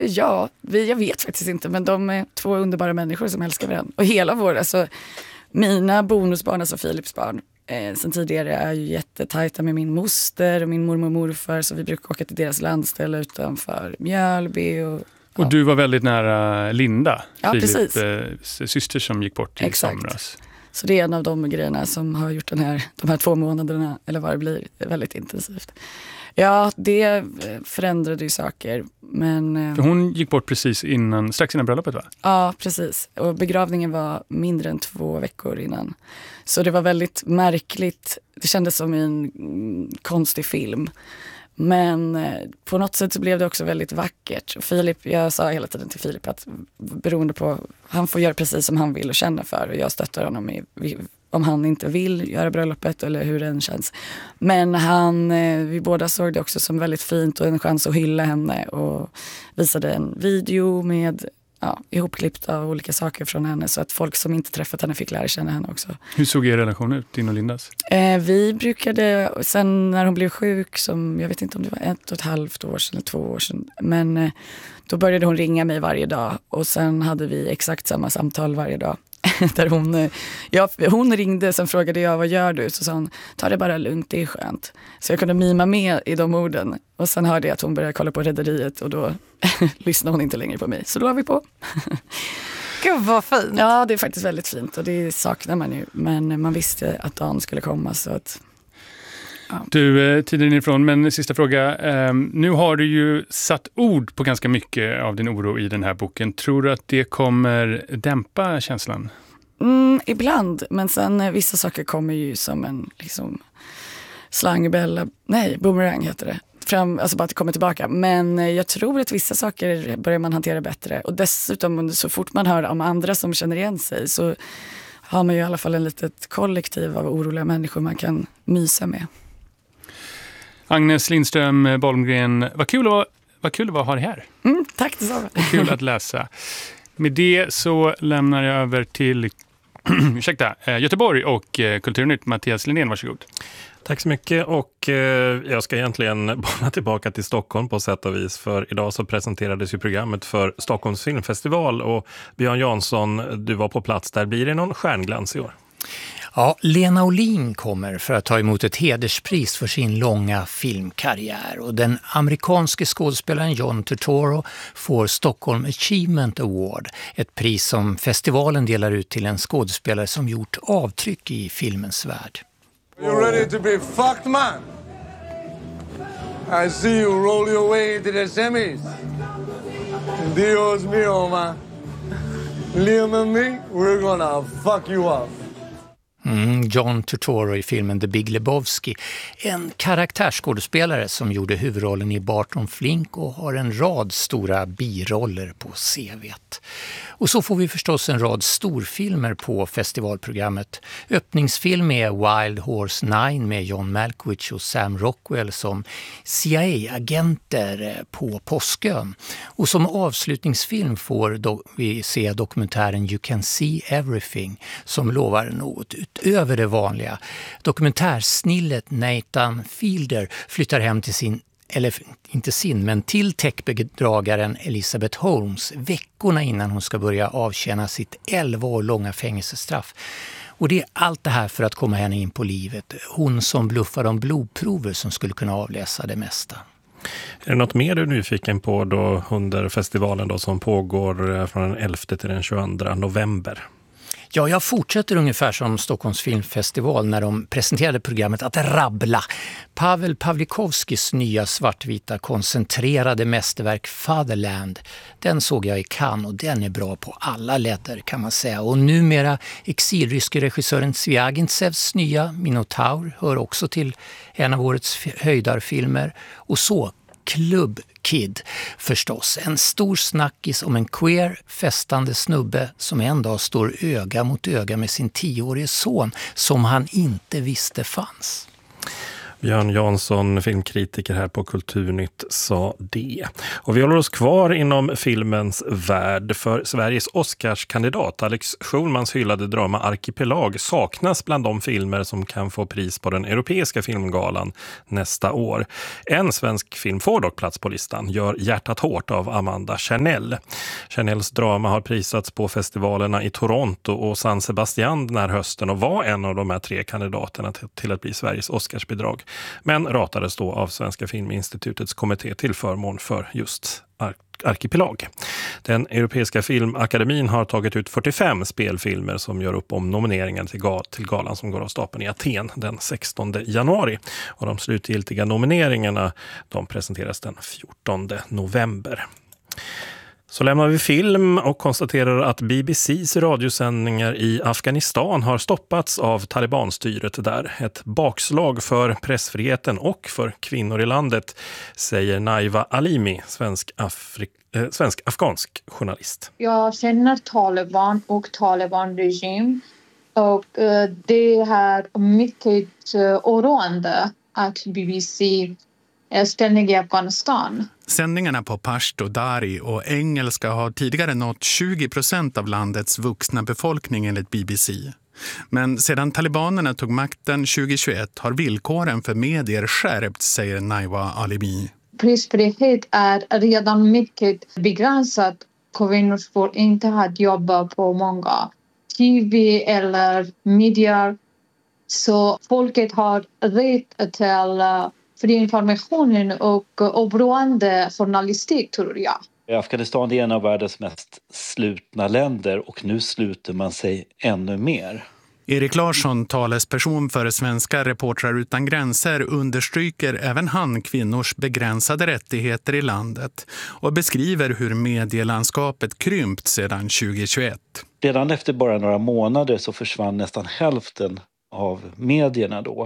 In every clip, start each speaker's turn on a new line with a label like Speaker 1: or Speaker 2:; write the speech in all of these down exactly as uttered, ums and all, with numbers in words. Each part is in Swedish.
Speaker 1: Ja, vi, jag vet faktiskt inte, men de är två underbara människor som älskar varandra. Och hela vår, alltså mina bonusbarn, alltså Philips barn, eh, sen tidigare är ju jättetajta med min moster och min mormor och morfar, så vi brukar åka till deras landställe utanför Mjölby. Och, ja.
Speaker 2: och du var väldigt nära Linda,
Speaker 1: ja,
Speaker 2: Philips eh, syster som gick bort i
Speaker 1: Exakt.
Speaker 2: somras.
Speaker 1: Så det är en av de grejerna som har gjort den här, de här två månaderna, eller vad det blir, väldigt intensivt. Ja, det förändrade ju saker, men...
Speaker 2: För hon gick bort precis innan, strax innan bröllopet, va?
Speaker 1: Ja, precis. Och begravningen var mindre än två veckor innan. Så det var väldigt märkligt. Det kändes som en konstig film. Men på något sätt så blev det också väldigt vackert. Och Filip, jag sa hela tiden till Filip att beroende på, han får göra precis som han vill och känner för. Och jag stöttar honom i, om han inte vill göra bröllopet eller hur den känns. Men han, vi båda såg det också som väldigt fint och en chans att hylla henne. Och visade en video med ja, ihopklippt av olika saker från henne, så att folk som inte träffat henne fick lära känna henne också.
Speaker 2: Hur såg er relation ut, din och Lindas?
Speaker 1: Eh, vi brukade, sen när hon blev sjuk, som jag vet inte om det var ett och ett halvt år sedan eller två år sedan, men eh, då började hon ringa mig varje dag och sen hade vi exakt samma samtal varje dag. Där hon, ja, hon ringde, sen frågade jag, vad gör du? Så sa hon, ta det bara lugnt, det är skönt. Så jag kunde mima med i de orden. Och sen hörde jag att hon började kolla på Rederiet och då lyssnade hon inte längre på mig. Så då var vi på.
Speaker 3: Gud vad fint.
Speaker 1: Ja, det är faktiskt väldigt fint och det saknar man ju. Men man visste att dagen skulle komma, så att... Ja.
Speaker 2: Du, tiden är ifrån, men sista fråga. Um, nu har du ju satt ord på ganska mycket av din oro i den här boken. Tror du att det kommer dämpa känslan?
Speaker 1: Mm, ibland, men sen vissa saker kommer ju som en liksom, slangbella, nej, boomerang heter det. Fram, alltså bara att det kommer tillbaka. Men jag tror att vissa saker börjar man hantera bättre. Och dessutom, så fort man hör om andra som känner igen sig, så har man ju i alla fall en litet kollektiv av oroliga människor man kan mysa med.
Speaker 2: Agnes Lindström Bolmgren, vad kul att, vad kul att ha dig här.
Speaker 1: Mm, tack detsamma.
Speaker 2: Kul att läsa. Med det så lämnar jag över till ursäkta, Göteborg och Kulturnytt. Mattias Lindén, varsågod.
Speaker 4: Tack så mycket, och eh, jag ska egentligen bolla tillbaka till Stockholm på sätt och vis, för idag så presenterades ju programmet för Stockholms filmfestival och Björn Jansson, du var på plats där. Blir det någon stjärnglans i år?
Speaker 5: Ja, Lena Olin kommer för att ta emot ett hederspris för sin långa filmkarriär, och den amerikanske skådespelaren John Turturro får Stockholm Achievement Award, ett pris som festivalen delar ut till en skådespelare som gjort avtryck i filmens värld.
Speaker 6: You ready to be fucked, man? I see you roll your way into the semis. Dios mío, man. Liam and me, we're gonna fuck you up.
Speaker 5: Mm, John Turturro i filmen The Big Lebowski. En karaktärsskådespelare som gjorde huvudrollen i Barton Fink och har en rad stora biroller på C V:t. Och så får vi förstås en rad storfilmer på festivalprogrammet. Öppningsfilm är Wild Horse nio med John Malkovich och Sam Rockwell som C I A-agenter på Påskön. Och som avslutningsfilm får do- vi se dokumentären You Can See Everything, som lovar något utöver det vanliga. Dokumentärsnillet Nathan Fielder flyttar hem till sin, eller inte sin, men till techbedragaren Elizabeth Holmes veckorna innan hon ska börja avtjäna sitt elva år långa fängelsestraff. Och det är allt det här för att komma henne in på livet. Hon som bluffar om blodprover som skulle kunna avläsa det mesta.
Speaker 4: Är det något mer du är nyfiken på då under festivalen då, som pågår från den elfte till den tjugoandra november?
Speaker 5: Ja, jag fortsätter ungefär som Stockholms filmfestival när de presenterade programmet att rabbla. Pavel Pawlikowskis nya svartvita koncentrerade mästerverk Fatherland. Den såg jag i Cannes och den är bra på alla ledder kan man säga. Och numera exilryske regissören Sviagintsevs nya Minotaur hör också till en av årets höjdarfilmer. Och så Club Kid förstås. En stor snackis om en queer, festande snubbe som en dag står öga mot öga med sin tioårige son som han inte visste fanns.
Speaker 4: Björn Jansson, filmkritiker här på Kulturnytt, sa det. Och vi håller oss kvar inom filmens värld, för Sveriges Oscarskandidat Alex Schulmans hyllade drama Arkipelag saknas bland de filmer som kan få pris på den europeiska filmgalan nästa år. En svensk film får dock plats på listan, Gör hjärtat hårt av Amanda Chernell. Chernells drama har prisats på festivalerna i Toronto och San Sebastian den här hösten och var en av de här tre kandidaterna till att bli Sveriges Oscarsbidrag. Men ratades då av Svenska Filminstitutets kommitté till förmån för just Ar- Arkipelag. Den Europeiska filmakademin har tagit ut fyrtiofem spelfilmer som gör upp om nomineringen till, gal- till galan som går av stapeln i Aten den sextonde januari. Och de slutgiltiga nomineringarna de presenteras den fjortonde november. Så lämnar vi film och konstaterar att B B C:s radiosändningar i Afghanistan har stoppats av talibanstyret där. Ett bakslag för pressfriheten och för kvinnor i landet, säger Naiva Alimi, svensk, Afri- eh, svensk afghansk journalist.
Speaker 7: Jag känner Taliban och Taliban-regim och eh, det är mycket eh, oroande att B B C är ständigt i Afghanistan.
Speaker 8: Sändningarna på pashto, dari och engelska har tidigare nått tjugo procent av landets vuxna befolkning enligt B B C. Men sedan talibanerna tog makten tjugohundratjugoett har villkoren för medier skärpts, säger Naiwa Alimi.
Speaker 7: Pressfrihet är redan mycket begränsat. Kvinnor får inte ha jobba på många T V eller medier. Så folket har rätt till fri informationen och oberoende journalistik, tror jag.
Speaker 9: Afghanistan är en av världens mest slutna länder och nu sluter man sig ännu mer.
Speaker 8: Erik Larsson, talesperson för Svenska Reportrar utan gränser, understryker även han kvinnors begränsade rättigheter i landet och beskriver hur medielandskapet krympt sedan tjugohundratjugoett.
Speaker 9: Redan efter bara några månader så försvann nästan hälften av medierna då.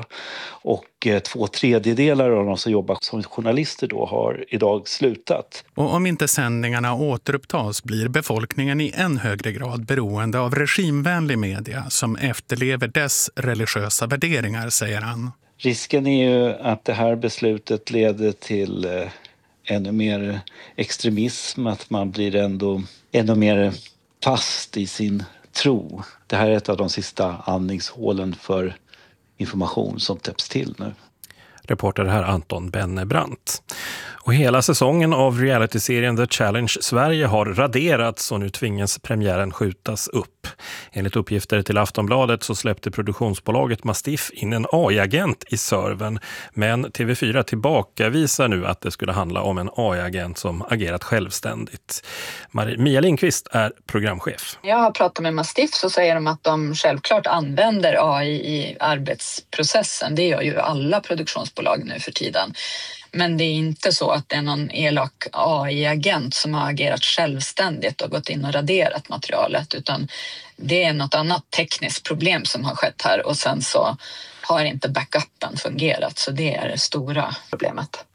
Speaker 9: Och eh, två tredjedelar av de som jobbar som journalister då har idag slutat.
Speaker 8: Och om inte sändningarna återupptas blir befolkningen i än högre grad beroende av regimvänlig media som efterlever dess religiösa värderingar, säger han.
Speaker 9: Risken är ju att det här beslutet leder till eh, ännu mer extremism, att man blir ändå ännu mer fast i sin tro. Det här är ett av de sista andningshålen för information som täpps till nu.
Speaker 4: Reporter här Anton Bennebrandt. Och hela säsongen av realityserien The Challenge Sverige har raderats och nu tvingas premiären skjutas upp. Enligt uppgifter till Aftonbladet så släppte produktionsbolaget Mastiff in en A I-agent i servern. Men T V fyra tillbakavisar nu att det skulle handla om en A I-agent som agerat självständigt. Marie, Mia Lindqvist är programchef.
Speaker 10: Jag har pratat med Mastiff så säger de att de självklart använder A I i arbetsprocessen. Det gör ju alla produktionsbolag nu för tiden. Men det är inte så att det är någon elak A I-agent som har agerat självständigt och gått in och raderat materialet, utan det är något annat tekniskt problem som har skett här och sen så har inte backupen fungerat, så det är det stora problemet.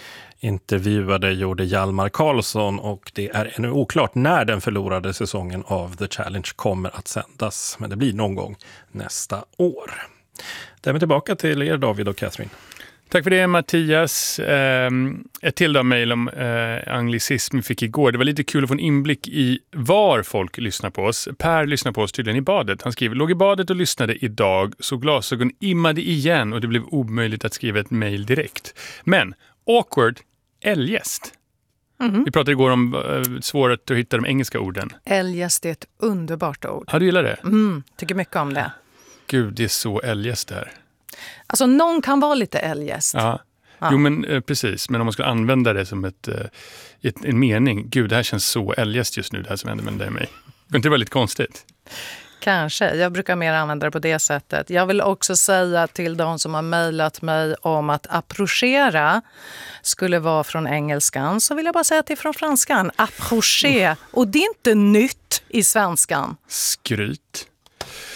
Speaker 4: Intervjuade gjorde Hjalmar Karlsson och det är ännu oklart när den förlorade säsongen av The Challenge kommer att sändas, men det blir någon gång nästa år. Därmed tillbaka till er David och Catherine.
Speaker 2: Tack för det Mattias. Ett till då mejl om eh, anglicism vi fick igår. Det var lite kul att få en inblick i var folk lyssnar på oss. Per lyssnar på oss tydligen i badet. Han skriver, låg i badet och lyssnade idag så glasögon immade igen och det blev omöjligt att skriva ett mejl direkt. Men awkward eljest. Mm-hmm. Vi pratade igår om uh, svårt att hitta de engelska orden.
Speaker 3: Eljest är ett underbart ord.
Speaker 2: Ja, du gillar det?
Speaker 3: Mm, tycker mycket om det.
Speaker 2: Gud, det är så eljest där.
Speaker 3: Alltså någon kan vara lite eljest.
Speaker 2: Ja.
Speaker 3: Ja.
Speaker 2: Jo men eh, precis, men om man ska använda det som ett, eh, ett, en mening. Gud, det här känns så eljest just nu, det här som händer med dig och mig. Det inte vara lite konstigt?
Speaker 3: Kanske, jag brukar mer använda det på det sättet. Jag vill också säga till de som har mejlat mig om att approchera skulle vara från engelskan, så vill jag bara säga att det är från franskan. Approcher, och det är inte nytt i svenskan.
Speaker 2: Skryt.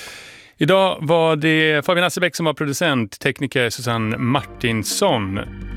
Speaker 2: Idag var det Fabian Assebäck som var producent, tekniker Susanne Martinsson.